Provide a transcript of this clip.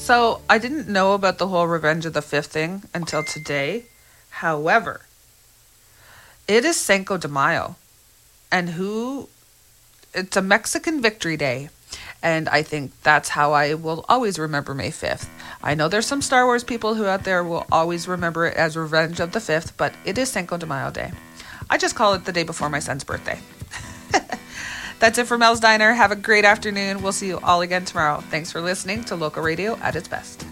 So I didn't know about the whole Revenge of the Fifth thing until today. However, it is Cinco de Mayo. And it's a Mexican Victory Day. And I think that's how I will always remember May 5th. I know there's some Star Wars people who out there will always remember it as Revenge of the 5th, but it is Cinco de Mayo Day. I just call it the day before my son's birthday. That's it for Mel's Diner. Have a great afternoon. We'll see you all again tomorrow. Thanks for listening to Local Radio at its best.